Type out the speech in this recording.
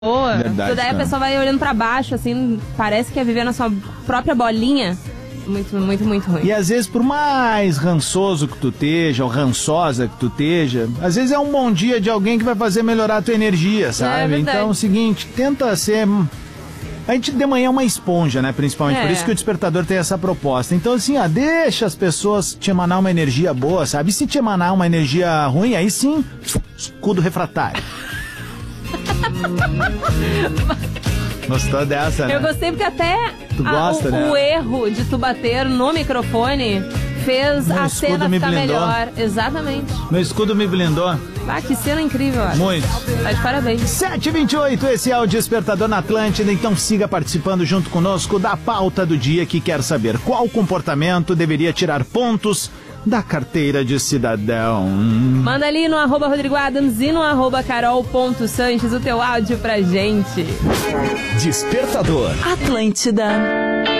boa. Verdade, Daí a cara. pessoa vai olhando pra baixo, assim, parece que é viver na sua própria bolinha. Muito, muito, muito ruim. E às vezes, por mais rançoso que tu esteja, ou rançosa que tu esteja, às vezes é um bom dia de alguém que vai fazer melhorar a tua energia, sabe? verdade. Então é o seguinte, tenta ser... A gente de manhã é uma esponja, né? Principalmente, É. por isso que o Despertador tem essa proposta. Então assim, ó, deixa as pessoas te emanar uma energia boa, sabe? E se te emanar uma energia ruim, aí sim, escudo refratário. Gostou dessa, né? Eu gostei porque até Tu gosta, o né? erro de tu bater no microfone fez Meu a escudo cena me ficar blindou. melhor. Exatamente. Meu escudo me blindou. Ah, que cena incrível, olha. Muito. Tá de parabéns. 7h28, esse é o Despertador na Atlântida, então siga participando junto conosco da pauta do dia que quer saber qual comportamento deveria tirar pontos da carteira de cidadão. Manda ali no @Rodrigo Adams e no @Carol.Sanches o teu áudio pra gente. Despertador. Atlântida.